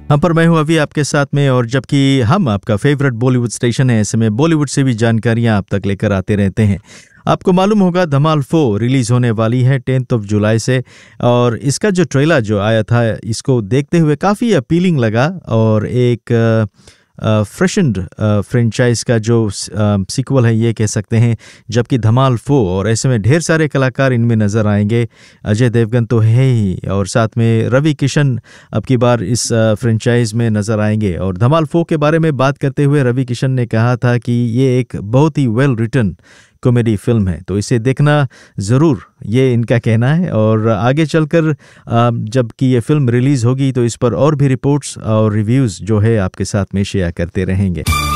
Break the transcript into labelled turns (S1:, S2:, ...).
S1: हाँ, पर मैं हूँ अभी आपके साथ में, और जबकि हम आपका फेवरेट बॉलीवुड स्टेशन है, ऐसे में बॉलीवुड से भी जानकारियाँ आप तक लेकर आते रहते हैं। आपको मालूम होगा धमाल 4 रिलीज़ होने वाली है 10 जुलाई से, और इसका जो ट्रेलर जो आया था, इसको देखते हुए काफ़ी अपीलिंग लगा, और एक फ्रेशन्ड फ्रेंचाइज का जो सीक्वल है ये कह सकते हैं। जबकि धमाल 4, और ऐसे में ढेर सारे कलाकार इनमें नज़र आएंगे। अजय देवगन तो है ही, और साथ में रवि किशन अब की बार इस फ्रेंचाइज में नज़र आएंगे। और धमाल 4 के बारे में बात करते हुए रवि किशन ने कहा था कि ये एक बहुत ही वेल रिटन कॉमेडी फिल्म है, तो इसे देखना ज़रूर, ये इनका कहना है। और आगे चलकर जबकि ये फिल्म रिलीज़ होगी तो इस पर और भी रिपोर्ट्स और रिव्यूज़ जो है आपके साथ में शेयर करते रहेंगे।